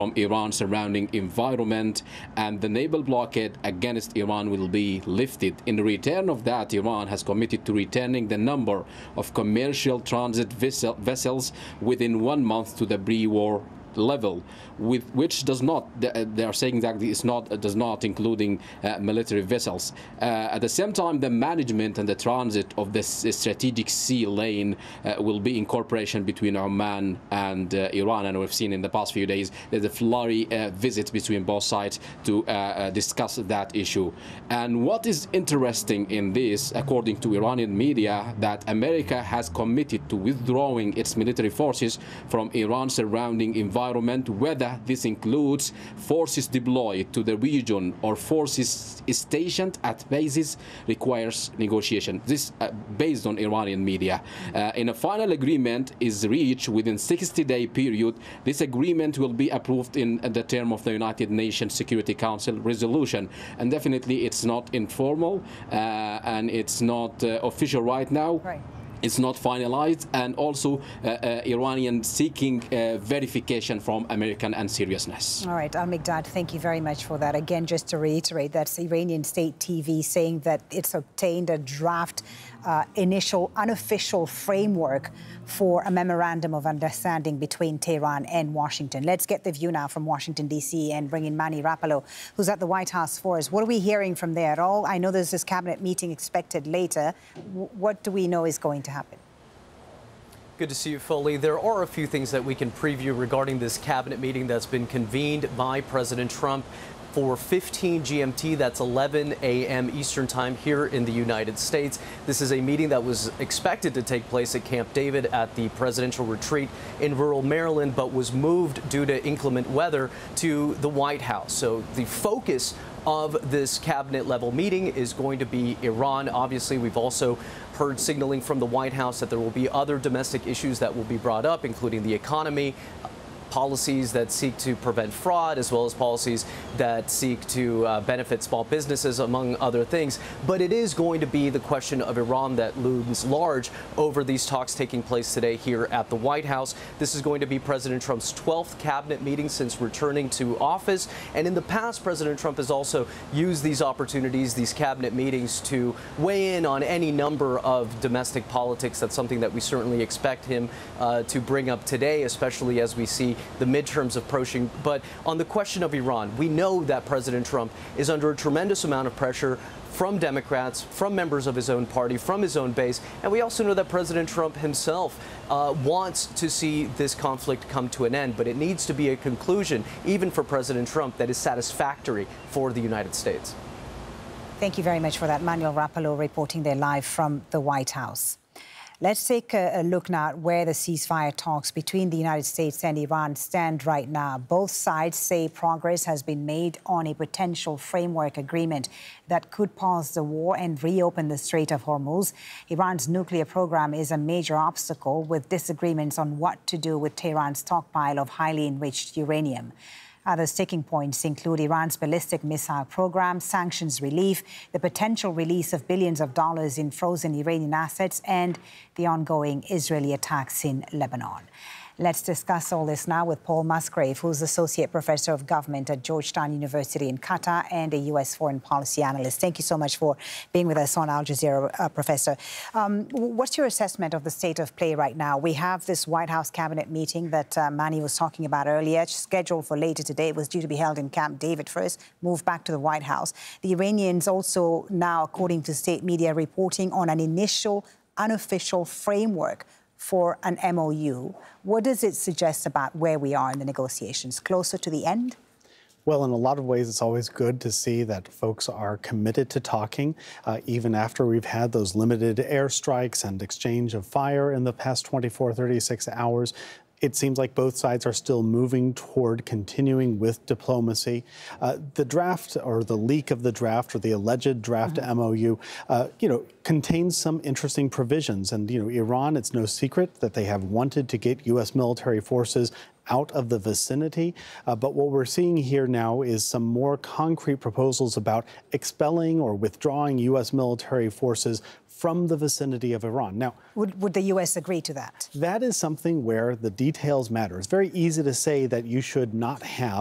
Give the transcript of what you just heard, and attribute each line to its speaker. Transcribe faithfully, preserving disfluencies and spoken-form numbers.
Speaker 1: from Iran's surrounding environment, and the naval blockade against Iran will be lifted. In return of that, Iran has committed to returning the number of commercial transit vessel, vessels within one month to the pre-war level, with which does not, they are saying that it's not, does not including uh, military vessels. Uh, at the same time, the management and the transit of this strategic sea lane uh, will be in cooperation between Oman and uh, Iran, and we've seen in the past few days there's a flurry uh, visit between both sides to uh, uh, discuss that issue. And what is interesting in this, according to Iranian media, that America has committed to withdrawing its military forces from Iran's surrounding environment, whether this includes forces deployed to the region or forces stationed at bases, requires negotiation. This uh, based on Iranian media. Uh, in a final agreement is reached within sixty day period. This agreement will be approved in the term of the United Nations Security Council resolution. And definitely it's not informal uh, and it's not uh, official right now.
Speaker 2: Right.
Speaker 1: It's not finalized, and also uh, uh, Iranian seeking uh, verification from American and seriousness.
Speaker 2: All right, Al-Mikdad, thank you very much for that. Again, just to reiterate, that's Iranian state T V saying that it's obtained a draft uh, initial unofficial framework for a memorandum of understanding between Tehran and Washington. Let's get the view now from Washington, D C and bring in Manny Rapallo, who's at the White House for us. What are we hearing from there at all? I know there's this cabinet meeting expected later. W what do we know is going to happen?
Speaker 3: Good to see you, Foley. There are a few things that we can preview regarding this cabinet meeting that's been convened by President Trump for fifteen G M T, that's eleven A M Eastern Time here in the United States. This is a meeting that was expected to take place at Camp David at the presidential retreat in rural Maryland, but was moved due to inclement weather to the White House. So the focus of this cabinet level meeting is going to be Iran. Obviously, we've also heard signaling from the White House that there will be other domestic issues that will be brought up, including the economy, policies that seek to prevent fraud, as well as policies that seek to uh, benefit small businesses, among other things. But it is going to be the question of Iran that looms large over these talks taking place today here at the White House. This is going to be President Trump's twelfth cabinet meeting since returning to office. And in the past, President Trump has also used these opportunities, these cabinet meetings, to weigh in on any number of domestic politics. That's something that we certainly expect him uh, to bring up today, especially as we see the midterms approaching. But on the question of Iran, we know that President Trump is under a tremendous amount of pressure from Democrats, from members of his own party, from his own base. And we also know that President Trump himself uh, wants to see this conflict come to an end. But it needs to be a conclusion, even for President Trump, that is satisfactory for the United States.
Speaker 2: Thank you very much for that. Manuel Rapallo reporting there live from the White House. Let's take a, a look now at where the ceasefire talks between the United States and Iran stand right now. Both sides say progress has been made on a potential framework agreement that could pause the war and reopen the Strait of Hormuz. Iran's nuclear program is a major obstacle, with disagreements on what to do with Tehran's stockpile of highly enriched uranium. Other sticking points include Iran's ballistic missile program, sanctions relief, the potential release of billions of dollars in frozen Iranian assets, and the ongoing Israeli attacks in Lebanon. Let's discuss all this now with Paul Musgrave, who's Associate Professor of Government at Georgetown University in Qatar and a U S foreign policy analyst. Thank you so much for being with us on Al Jazeera, uh, Professor. Um, what's your assessment of the state of play right now? We have this White House cabinet meeting that uh, Manny was talking about earlier, scheduled for later today. It was due to be held in Camp David first, moved back to the White House. The Iranians also now, according to state media, reporting on an initial unofficial framework for an M O U. What does it suggest about where we are in the negotiations? Closer to the end?
Speaker 4: Well, in a lot of ways, it's always good to see that folks are committed to talking, uh, even after we've had those limited airstrikes and exchange of fire in the past twenty-four, thirty-six hours. It seems like both sides are still moving toward continuing with diplomacy. Uh, the draft, or the leak of the draft, or the alleged draft mm-hmm. M O U, uh, you know, contains some interesting provisions. And, you know, Iran, it's no secret that they have wanted to get U S military forces out of the vicinity. Uh, but what we're seeing here now is some more concrete proposals about expelling or withdrawing U S military forces from the vicinity of Iran. Now,
Speaker 2: would, would the U S agree to that?
Speaker 4: That is something where the details matter. It's very easy to say that you should not have